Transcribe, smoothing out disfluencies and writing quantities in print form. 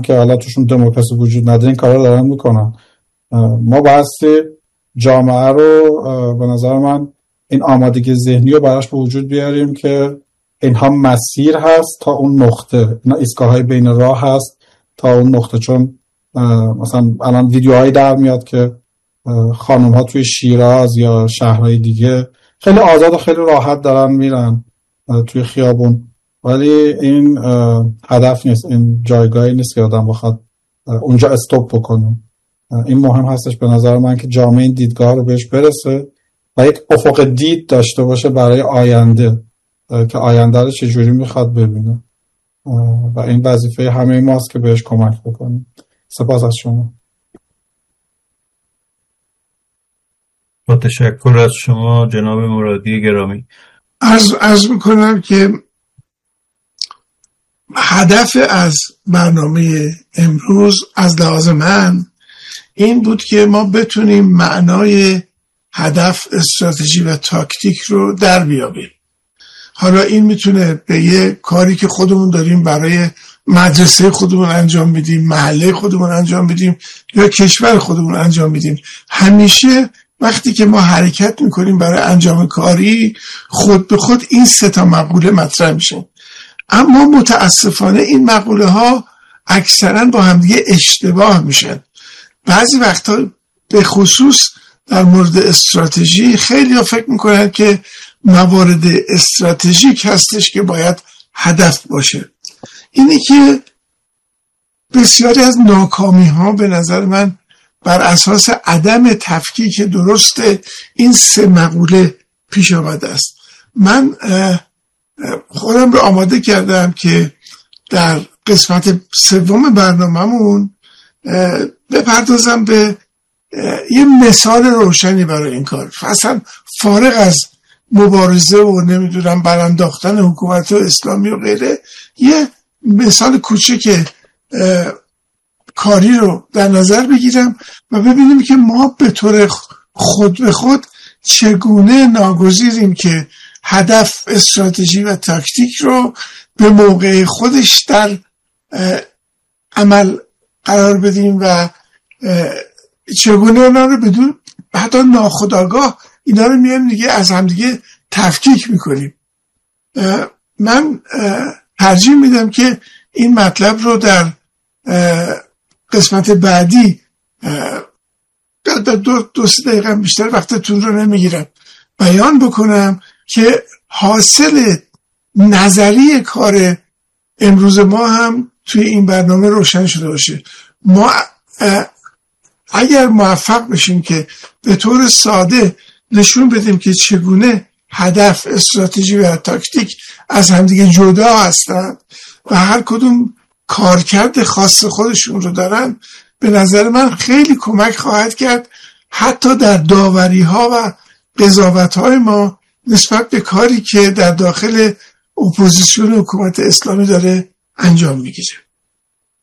که حالا توشون دموکراسی وجود نداره این کارا دارن میکنن. ما بایستی جامعه رو به نظر من این آمادگی ذهنی رو براش به وجود بیاریم که اینها مسیر هست تا اون نقطه، اینا ایستگاه‌های بین راه هست تا اون نقطه. چون مثلا الان ویدیوهایی در میاد که خانم‌ها توی شیراز یا شهرهای دیگه خیلی آزاد و خیلی راحت دارن میرن توی خیابون، ولی این هدف نیست، این جایگاهی نیست که آدم بخواد اونجا استوب بکنه. این مهم هستش به نظر من که جامعه این دیدگاه رو بهش برسه و یک افق دید داشته باشه برای آینده که آینده رو چجوری میخواد ببینه و این وظیفه همه ماست که بهش کمک بکنیم. سپاس از شما. با تشکر از شما جناب مرادی گرامی. عرض میکنم که هدف از برنامه امروز از لحاظ من این بود که ما بتونیم معنای هدف، استراتژی و تاکتیک رو در بیابیم. حالا این میتونه به یه کاری که خودمون داریم برای مدرسه خودمون انجام میدیم، محله خودمون انجام میدیم یا کشور خودمون انجام میدیم. همیشه وقتی که ما حرکت میکنیم برای انجام کاری خود به خود این 3 مقوله مطرح میشه، اما متاسفانه این مقوله ها اکثرا با هم دیگه اشتباه میشن. بعضی وقتا به خصوص در مورد استراتژی خیلی ها فکر میکنن که موارد استراتژیک هستش که باید هدف باشه. اینه که بسیاری از ناکامی ها به نظر من بر اساس عدم تفکیک درست این 3 مقوله پیش آمده است. من خودم رو آماده کردم که در قسمت 3 برنامه‌مون بپردازم به یه مثال روشنی برای این کار. اصلا فارغ از مبارزه و نمیدونم برانداختن حکومت اسلامی و غیره، یه مثال کوچک کاری رو در نظر بگیرم و ببینیم که ما به طور خود به خود چگونه ناگزیریم که هدف، استراتژی و تاکتیک رو به موقع خودش در عمل قرار بدیم و چگونه اونا رو بدون حتی ناخودآگاه اینا رو میایم دیگه از هم دیگه تفکیک میکنیم. من ترجیح میدم که این مطلب رو در قسمت بعدی در 2-3 دقیقه بیشتر وقتتون رو نمیگیرم بیان بکنم که حاصل نظری کار امروز ما هم توی این برنامه روشن شده باشه. ما اگر موفق بشیم که به طور ساده نشون بدیم که چگونه هدف، استراتژی و تاکتیک از همدیگه جدا هستند و هر کدوم کارکرد خاص خودشون رو دارن، به نظر من خیلی کمک خواهد کرد حتی در داوری ها و قضاوت های ما نسبت به کاری که در داخل اپوزیسیون حکومت اسلامی داره انجام میگیره.